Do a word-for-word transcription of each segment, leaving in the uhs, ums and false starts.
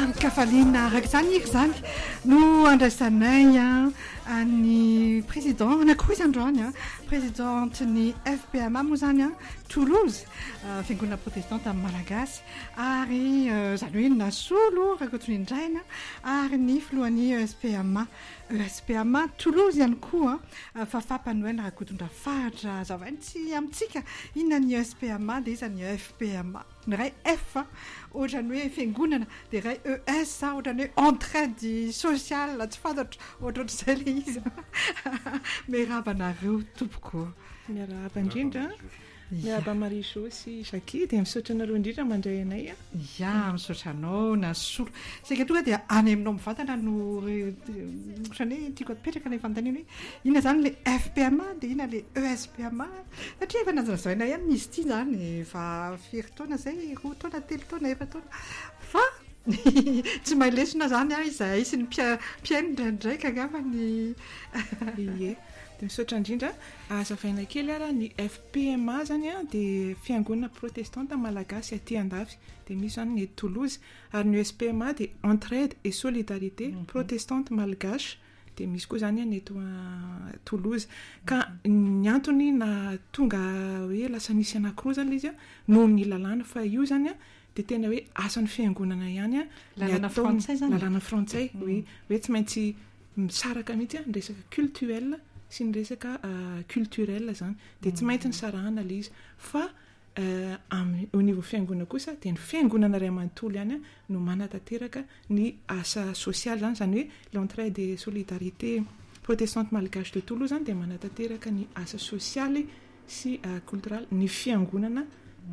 kafaliana araka izany iky zany no andraisanay a ny président anakory izy androany a présidente ny F P M A moa zany a Toulouse fiangonana protestante amin'ny malagasy ary zany hoe nasolo raha koa indraina ary ny filohan'ny E S P M A E S P M A Toulouse ihany koa fa fampanohaina raha kotondra fahatra zavainy tsy amintsika inona ny E S P M A dia izany F P M A ny ray F ohatrany hoe fiangonana dia ray E S ohatrany hoe entraide sociale tsy fantatro ohatrohatr'izay le izy miarahaba anareo tompoko miarahaba indrindra miarahaba Marie-Jo sy Jackie dia misaotra anareo indrindra mandray anay a ya misaotra anao nasolo sika tonga dia any aminao mivantana no ohatrany hoe tiako apetraka ilay fanontaniana hoe inona zany le F P M A dia inona le E S P M A satria efa nazavaina ihany izy ity zany efa firy taona zay roa taona telo taona efa taona fa tsy mahay lesona zany a izay sy ny mpiaino ndraindraika angamba ny ie dia misaotra indrindra azavaina kely ara ny F P M A zany a dia fiangonana protestante malagasy aty andafy dia misy zany ny Toulouse ary ny E S P M A dia entraide et solidarité mm-hmm. protestante malgache dia misy koa zany ny eto Toulouse ka ny antony na tonga hoe lasa nisy anakiroa zany izy a noho ny lalàna fa io zany a dia tena hoe asan'ny fiangonana ihany a lalàna frantsay zany lalàna frantsay mm. oui hoe tsy maintsy misaraka mihitsy a ny resaka cultuel sy ny resaka uh, culturel zany dia tsy maintsy ny sarahana le izy fa uh, am, au niveau fiangonana kosa dia ny fiangonana ray amanontolo ihany a no manatanteraka ny asa social zany zany hoe l'entraide et solidarité protestante malgache de Toulouse zany dia manatanteraka ny asa socialy sy uh, cultural ny fiangonana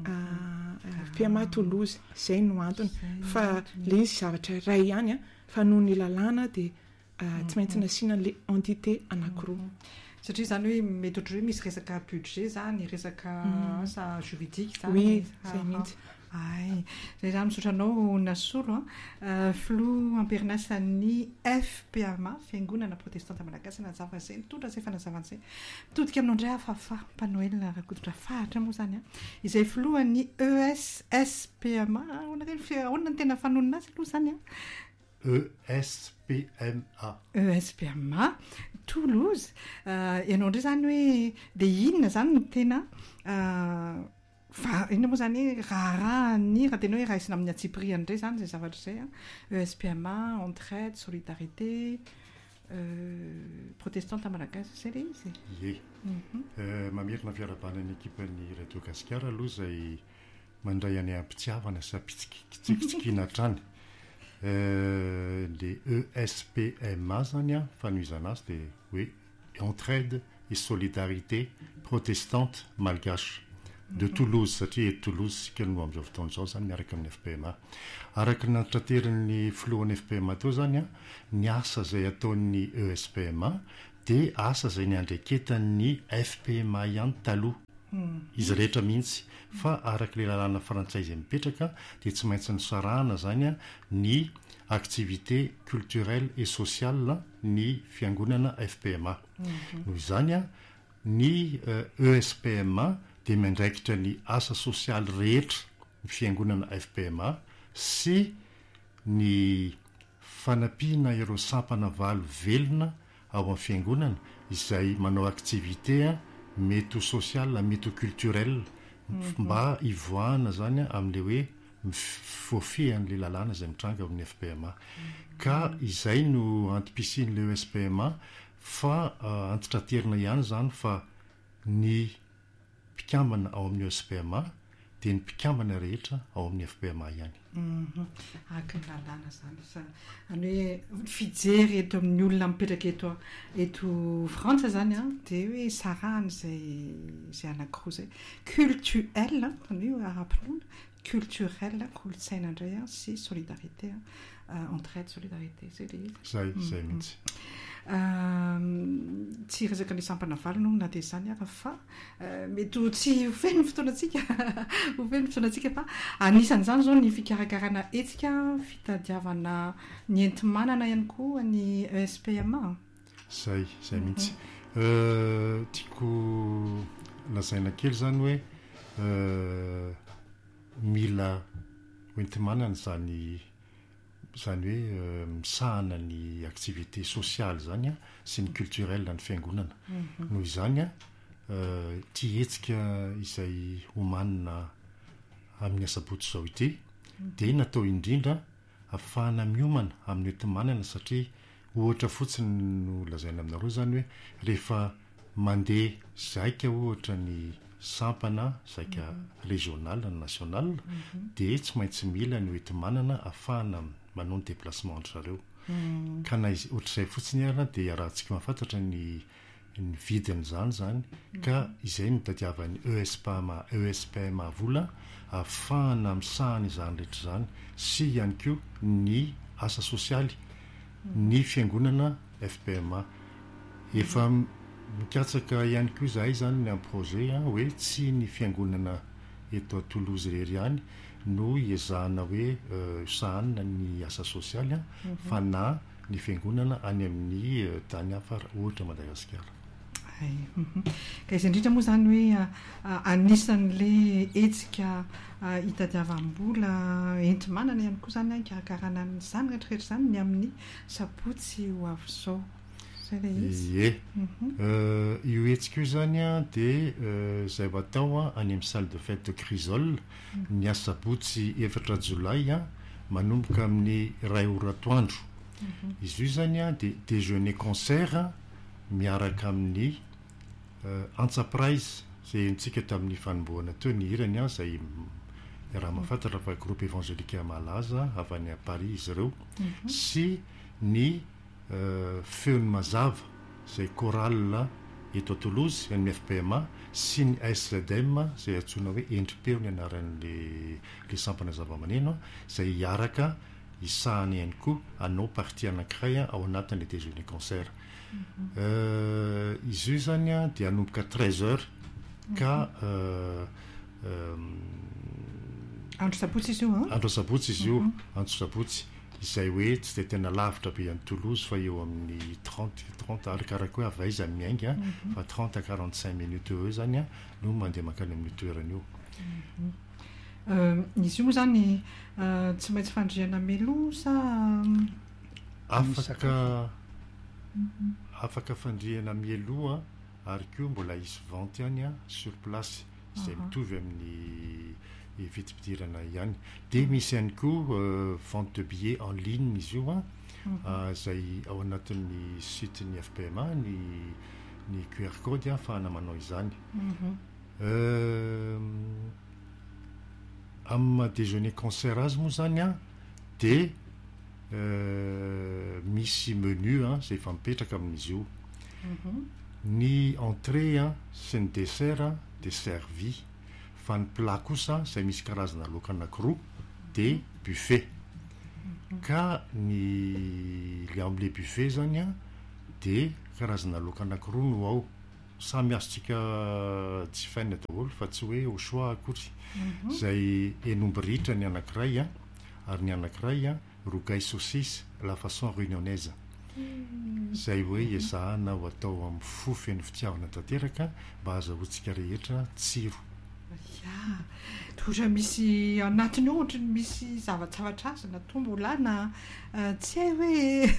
uh, P M A Toulouse zay no antony fa le izy zavatra ray ihany a fa noho ny lalàna dia Uh, tsy maintsy nasiana le entité anakiroa satria zany hoe mety ohatra hoe misy resaka budget zany resaka asa juridique zany oui zay mihitsy ay zay zany misaotra anao nasolo a filo amperinasany F P M A fiangonana protestante malagasy nazava zay nitondra zay fanazavana zay mitodika aminao indray hafahafa mpanoelina rakototra fahatra moa zany a izay filohan'ny E S S P M A onona ny tena fanonona azy aloha zany a E S P M A E S P M A Toulouse ianao ndray zany hoe dia inona zany no tena fa inona moa zany raharahany raha tena hoe raisina amin'ny atsipriany indray zany zay zavatra zay a E S P M A entraide solidarité protestante malagasy zay le izy ie mamerina fiarabanany ekipan'ny radio Gasikara aloha zay mandray any ampitiavana sy ampitsikitsikina hatrany Euh, les E S P M A zany a fanomezana azy dia hoe entraide et solidarité protestante malgache de mm-hmm. Toulouse satria eto Toulouse sika no amin'izao fotoana izao zany miaraka amin'ny F P M A araka nantanterany filohan'ny F P M A teo zany a ny asa zay ataon'ny E S P M A dia asa zay ny andreketan'ny F P M A ihany taloha izy rehetra mihitsy fa araka le lalàna frantsay izay mipetraka dia tsy maintsy ny sarahana zany a ny activité culturelle et sociale ny fiangonana F P M A mm-hmm. noho izany a ny uh, E S P M A dia mandraikitra ny asa sosialy rehetra ny fiangonana F P M A sy ny fanampiana ireo sampana valo velona ao amin'ny fiangonana izay manao activité a méto social méto culturel mm-hmm. mba ivoahana zany amin'le hoe mifofehan'le lalàna izay mitranga amin'ny F P M A mm-hmm. ka izay no antipisian'le E S P M A fa uh, antitraterina ihany zany fa ny mpikambana ao amin'ny E S P M A dia ny mpikambana rehetra ao amin'ny F P M A ihany araka ny lalàna zany any hoe fijery eto amin'ny olona mipetraka eto eto Frantsa zany a dia hoe sarahany zay zay anakiroa zay culturel ny hoe arapinoana culturel kolotsaina indray a sy solidarité entraide solidarité zay le zay zay mihitsy tsy resaka ny sampana valo no na dia zany ara fa mety tsy hofeny fotoanantsika hofeny fotoanantsika fa anisan'izany zao ny fikarakarana etsika fitadiavana ny enti-manana ihany koa ny E S P M A zay zay mihitsy tiako lazaina kely zany hoe mila enti-manana zany zany hoe misahana ny activité sociale zany a sy ny culturel ny fiangonana noho izany a ty hetsika izay homanina amin'ny asabotsy zao ity dia natao indrindra ahafahana miomana amin'ny entimanana satria ohatra fotsiny no lazaina aminareo zany hoe rehefa mandeha zaika ohatra ny sampana zaika régional ny national dia tsy maintsy mila ny entimanana ahafahana manao ny déplacement entre zareo ka na ohatr'izay fotsiny ara dia rahantsika mahafantatra ny ny vidiny zany zany ka izay nitadiavany E S P M E S P M vola ahafahana misahana izany rehetra zany sy ihany koa ny asa sosialy ny fiangonana F P M A efa mikatsaka ihany koa zahay zany ny projet hoe tsy ny fiangonana eto Toulouse rery ihany no iezahana hoe sahana ny asa sosialy fa na ny fiangonana any amin'ny tany hafa ohatra Madagasikara. Ka izy indrindra moa zany hoe anisan'le hetsika hitadiavam-bola enti-manana ihany koa zany hikarakarana n'izany rehetrarehetra zany ny amin'ny sabotsy ho avy zao. Ie io hetsika io zany a dia izay atao a any amin'ny salle de fête de Crisole ny asabotsy efatra jolay a manomboka amin'ny ray oratoandro. Izy io zany a dia déjeuner concert miaraka amin'ny Enterprise zay ntsika tamin'ny fanombohana teo ny hirany a zay raha mahafantatra fa groupe évangélique malaza avy any à Paris izy ireo sy ny feony mazava zay chorale eto Toulouse ny F P M A sy ny S Z M zay antsoina hoe endripeo ny anaran'le le sampana zava-maneno zay hiaraka isahana ihany koa anao partie anankiray ao anatin'le déjeuner concert. Izy io zany a dia anomboka treize heures ka andro sabotsy izy io andro sabotsy izy io andro sabotsy izay hoe tsy dia tena lavitra be any Toulouse fa eo amin'ny trente trente arakaraka hoe avaiza miainga fa trente à quarante-cinq minutes eo zany a no mandeha makany amin'ny toerana io. Izy io moa zany tsy maintsy fandriana melo sa afaka afaka fandriana mielo ary koa mbola isy vente ihany a sur place izay mitovy amin'ny vidipidirana ihany dia misy ihany koa vente de billets en ligne izy io a zay ao anatin'ny site ny F P M A ny ny Q R code ahafahana manao izany. Amin'ny déjeuner concert azy moa zany a dia misy menu a zay efa mipetraka amin'izy io. Ny entrée a sy ny dessert dia servi fa ny plat kosa zay misy karazana laoka anankiroa dia buffet ka ny le amin'le buffet zany a dia karazana laoka anankiroa no ao samy azontsika jifaina daholo fa tsy hoe au choix akory zay enomboritra ny anankiray a ary ny anankiray a rougail saucisse la façon réunionnaise zay hoe iezahana ho atao amin'ny fo feno fitiavana tanteraka mba azahoantsika rehetra tsiro. Ya tohatra misy anatiny ohatra misy zava-zavatra azy na tombola na tsy hay hoe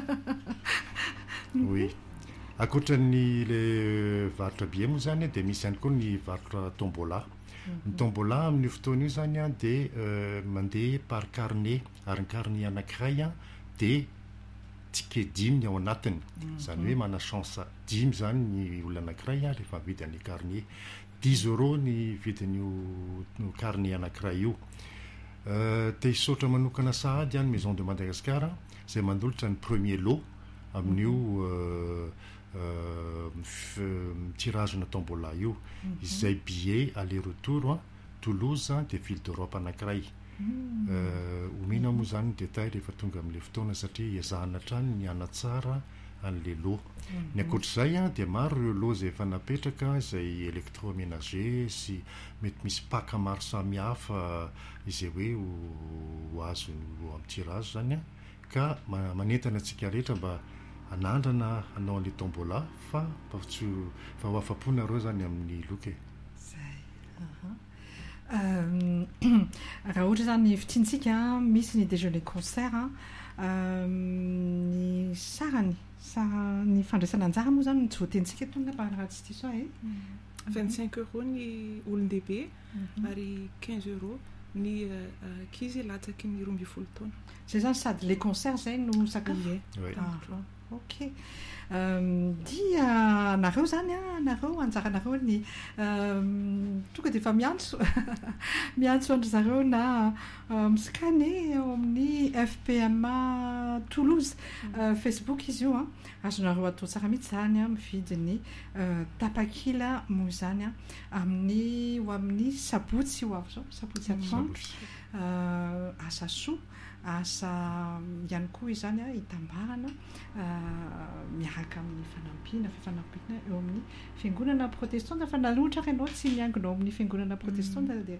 oui akoatran'ny le varotra bie moa zany dia misy ihany koa ny varotra tombola. Ny tombola amin'ny fotoana io zany a dia mandeha par carnet ary ny carnet anankiray a dia ticket dimy ao anatiny zany hoe mana chance dimy zany ny olona anankiray a rehefa mividy an'le carnet dix euros ny vidin'io carnet anankiray io. Te hisaotra manokana sahady any Maison de Madagascar zay mandolotra ny premier lot amin'io tirage-na tombola io izay billet aller retour Toulouse dia ville d'Europe anankiray. Omena moa zany détail rehefa tonga amin'le fotoana satria iezahana hatrany ny anatsara an'le lot. Ny akoatr'izay a dia maro ireo lot zay efa napetraka izay électroménager sy mety misy paka maro samihafa izay hoe ho azo amin'ny tirage zany a ka manentana antsika rehetra mba anandrana hanao an'le tombola fa fa ho afa-po nareo zany amin'ny loka. Euh, raha ohatra zany ny fitintsika misy ny déjeuner concert a ny sarany sa ny fandraisana anjara moa zany tsy voatentsika tonga mba raha tsy diso e vingt-cinq euros ny olon-dehibe ary quinze euros ny ankizy latsaky ny roa mby folo taona zay zany sady les concerts zay no sakafo ok dia nareo zany a nareo anjaranareo ny tonga dia efa miantso miantso andry zareo na misikany eo amin'ny F P M A Toulouse Facebook izy io a azonareo atao tsara mihitsy zany a mividy ny tapakila moa zany a amin'ny ho amin'ny sabotsy ho avy zao sabotsy atoandro asa soa asa ihany koa izany a hitambarana miaraka amin'ny fanampiana fifanampiana eo amin'ny fiangonana protestanta fa naloatra ianao tsy miangona ao amin'ny fiangonana protestanta dia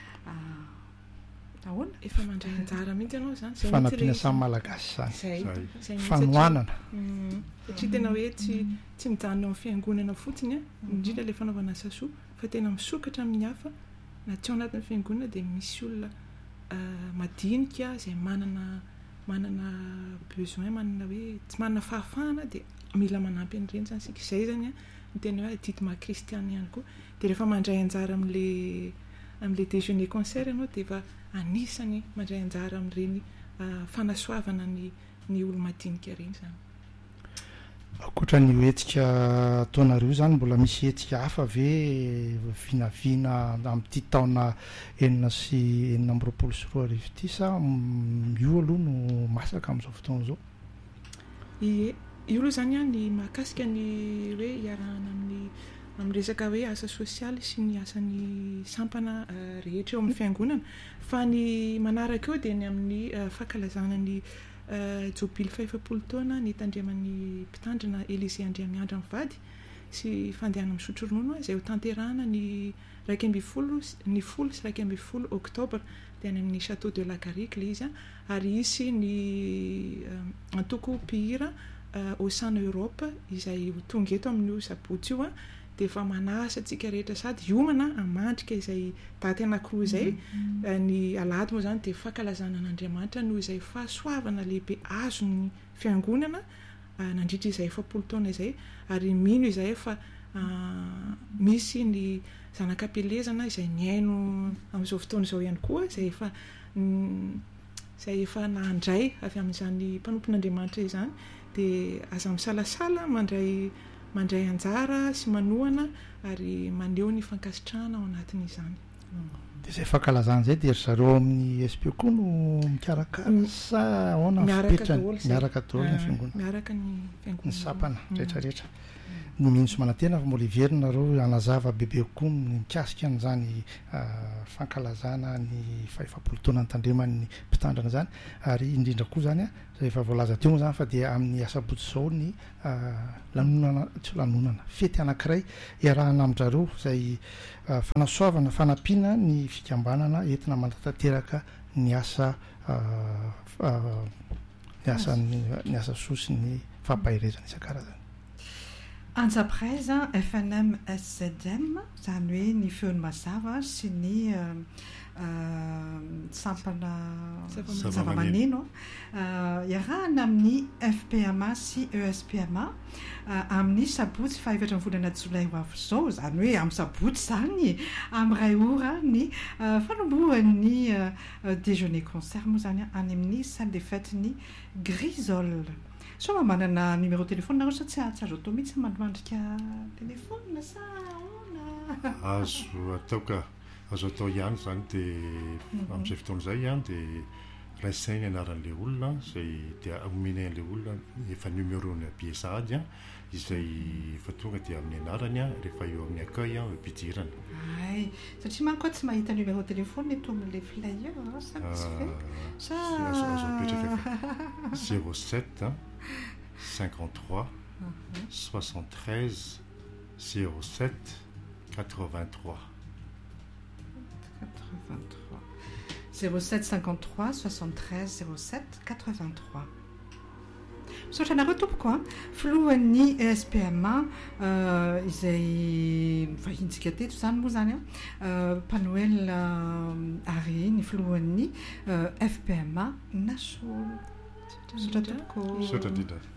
ahoana efa mandray anjara mihitsy ianao zany fanampiana samy malagasy zany fanoanana satria tena hoe tsy tsy mijanona amin'ny fiangonana fotsiny a indrindra ilay fanaovana asa soa fa tena misokatra amin'ny hafa na tsy ao anatin'ny fiangonana dia misy olona madinika zay manana manana besoin manana hoe tsy manana fahafahana dia mila manampy an'ireny zany sika izay zany a ny tena hoe didyma kristiana ihany koa dia rehefa mandray anjara amin'le amin'le déjeuner concert ianao dia efa anisany mandray anjara amin'ireny fanasoavana ny ny olo-madinika ireny zany akoatra ny hoetsika ataonareo zany mbola misy hetsika hafa ve vinavina amin'ity taona enina sy enina amby roapolo sy roa arivo ity sa io aloha no masaka amin'izao fotoana zao ie io aloha zany a ny mahakasika ny hoe iarahana amin'ny amin'ny resaka hoe asa sosialy sy ny asan'ny sampana rehetra eo amin'ny fiangonana fa ny manaraka eo dia ny amin'ny fankalazana ny jobily faefapolo taona ny tandriaman'ny mpitandrina Élisée Andriamiandra mivady sy fandehana misotro ronono izay ho tanterahana ny raika amby folo ny folo sy raika amby folo oktobra dia any amin'ny château de la Garrigue le izy a ary isy ny antoko mpihira au sein Europe izay tonga eto amin'io sabotsy io a dia efa manasa antsika rehetra sady hiomana amandrika izay daty anankiroa izay ny alady moa zany dia fankalazana an'Andriamanitra noho izay fahasoavana lehibe azon'ny fiangonana nandritra izay efapolo taona izay ary mino izay fa misy ny zanakam-pielezana izay niaino amin'izao fotoana izao ihany koa izay efa izay efa nahandray avy amin'izany mpanompon'Andriamanitra izany dia aza misalasala mandray mandray anjara sy manohana ary maneho ny fankasitrahana ao anatin'izany dia izay fankalazana zay dia ry zareo amin'ny S P koa no mikarakara sa ahoana fipetrany miaraka daholo ny fiangonana miaraka ny fiangonana ny sapana rehetrarehetra ny mihitsy manantena fa mbola iverina anazava bebe koa ny mikasika an'izany fankalazana ny faefapolo taona ny tandreman'ny mpitandrina zany ary indrindra koa zany a zay efa voalaza teo moa zany fa dia amin'ny asabotsy zao ny lanonana tsy lanonana fety anankiray iarahana amin'zareo zay fanasoavana fanampiana ny fikambanana entina manatateraka ny asa ny asa ny asa soa sy ny fampahirezana isan-karazany Anjapraiza F N M S Z M zany hoe ny feony mazava sy ny sampana zava-maneno iarahana amin'ny F P M A sy E S P M A amin'ny sabotsy fahaefatra ny volana jolay ho avy zao zany hoe amin'ny sabotsy zany amin'ny ray ora ny fanombohan'ny déjeuner concert moa zany any amin'ny salle des fêtes ny Grisole. So manana numéro de téléphone nareo sa tsy tsy azo atao mihitsy mandromandrika téléphone sa ahoana azo atao ka azo atao ihany zany dia amin'izay fotoana izay ihany dia rasainy anaran'ilay olona zay dia omeny an'ilay olona efa numéro-ny ampiasady a izay efa tonga dia amin'ny anarany a rehefa eo amin'ny accueil a mpidirana ay satria manko tsy mahita numéro de téléphone eto amin'ilay flyer sa misy fe sa azo apetraka zéro sept cinquante-trois soixante-treize zéro sept quatre-vingt-trois quatre-vingt-trois zéro sept cinquante-trois soixante-treize zéro sept quatre-vingt-trois misaotra anareo tompoko a filohan'ny S P M A izay vahintsika teto zany moa zany a Panoel Ary ny filohan'ny F P M A Nasolo misaotra tompoko misaotra indrindra